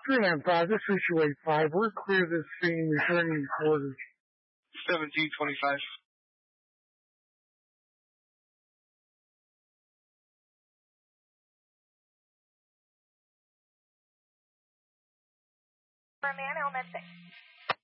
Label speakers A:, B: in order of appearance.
A: 395, this is issue 85. We're clear this scene, returning quarters.
B: 1725.
C: For manhole missing.